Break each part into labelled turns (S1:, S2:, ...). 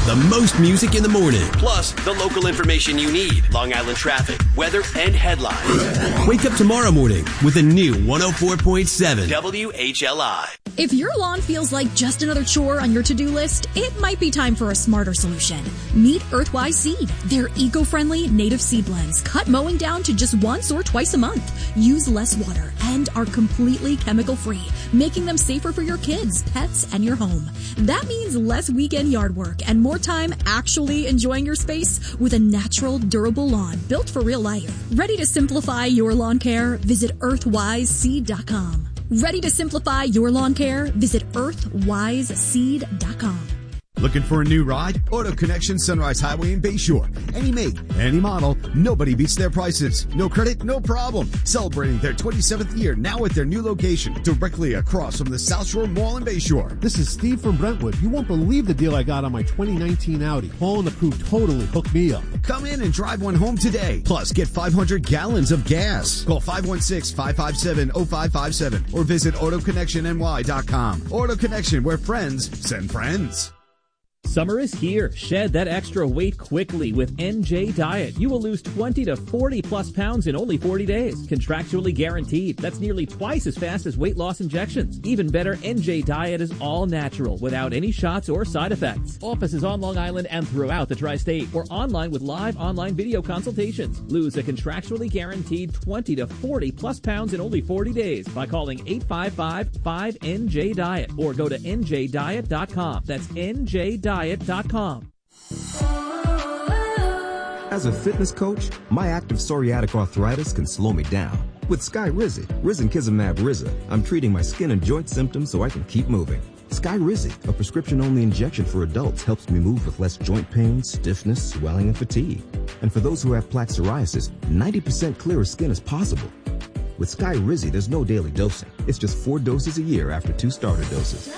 S1: The most music in the morning, plus the local information you need. Long Island traffic, weather, and headlines. Wake up tomorrow morning with a new 104.7 WHLI.
S2: If your lawn feels like just another chore on your to-do list, it might be time for a smarter solution. Meet Earthwise Seed. They're eco-friendly native seed blends. Cut mowing down to just once or twice a month. Use less water and are completely chemical-free, making them safer for your kids, pets, and your home. That means less weekend yard work and more time actually enjoying your space with a natural, durable lawn built for real life. Ready to simplify your lawn care? Visit earthwiseseed.com. Ready to simplify your lawn care? Visit earthwiseseed.com.
S3: Looking for a new ride? Auto Connection Sunrise Highway in Bayshore. Any make, any model, nobody beats their prices. No credit, no problem. Celebrating their 27th year now at their new location, directly across from the South Shore Mall in Bayshore.
S4: This is Steve from Brentwood. You won't believe the deal I got on my 2019 Audi. Paul and the crew totally hooked me up.
S3: Come in and drive one home today. Plus, get 500 gallons of gas. Call 516-557-0557 or visit AutoConnectionNY.com. Auto Connection, where friends send friends.
S5: Summer is here. Shed that extra weight quickly with NJ Diet. You will lose 20 to 40 plus pounds in only 40 days. Contractually guaranteed. That's nearly twice as fast as weight loss injections. Even better, NJ Diet is all natural without any shots or side effects. Offices on Long Island and throughout the tri-state or online with live online video consultations. Lose a contractually guaranteed 20 to 40 plus pounds in only 40 days by calling 855-5NJ-DIET or go to njdiet.com. That's njdiet.com.
S6: As a fitness coach, my active psoriatic arthritis can slow me down. With Skyrizi, Risankizumab Riza, I'm treating my skin and joint symptoms so I can keep moving. Skyrizi, a prescription-only injection for adults, helps me move with less joint pain, stiffness, swelling, and fatigue. And for those who have plaque psoriasis, 90% clearer skin is possible. With Skyrizi, there's no daily dosing. It's just 4 doses a year after 2 starter doses.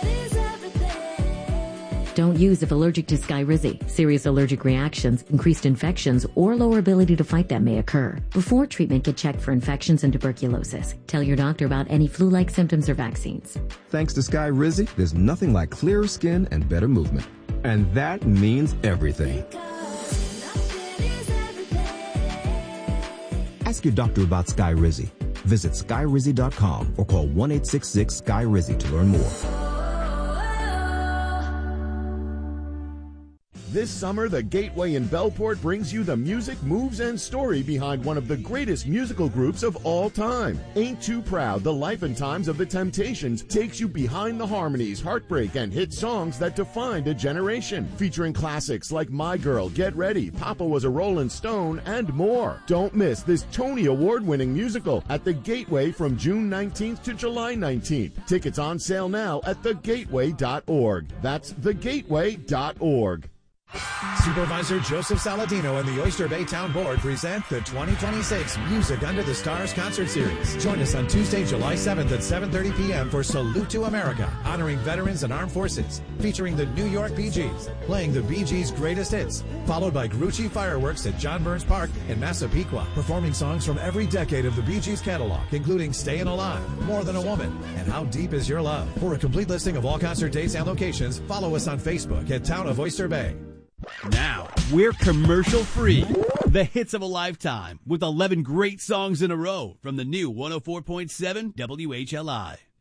S7: Don't use if allergic to Skyrizi. Serious allergic reactions, increased infections, or lower ability to fight them may occur. Before treatment, get checked for infections and tuberculosis. Tell your doctor about any flu-like symptoms or vaccines.
S6: Thanks to Skyrizi, there's nothing like clearer skin and better movement. And that means everything. Ask your doctor about Skyrizi. Visit Skyrizi.com or call 1-866-SKY-RIZI to learn more.
S8: This summer, the Gateway in Bellport brings you the music, moves, and story behind one of the greatest musical groups of all time. Ain't Too Proud, The Life and Times of the Temptations takes you behind the harmonies, heartbreak, and hit songs that defined a generation. Featuring classics like My Girl, Get Ready, Papa Was a Rollin' Stone, and more. Don't miss this Tony Award-winning musical at the Gateway from June 19th to July 19th. Tickets on sale now at thegateway.org. That's thegateway.org.
S9: Supervisor Joseph Saladino and the Oyster Bay Town Board present the 2026 Music Under the Stars Concert Series. Join us on Tuesday, July 7th at 7:30 p.m. for Salute to America, honoring veterans and armed forces, featuring the New York Bee Gees, playing the Bee Gees' greatest hits, followed by Grucci Fireworks at John Burns Park in Massapequa, performing songs from every decade of the Bee Gees catalog, including Stayin' Alive, More Than a Woman, and How Deep Is Your Love. For a complete listing of all concert dates and locations, follow us on Facebook at Town of Oyster Bay.
S10: Now, we're commercial free. The hits of a lifetime with 11 great songs in a row from the new 104.7 WHLI.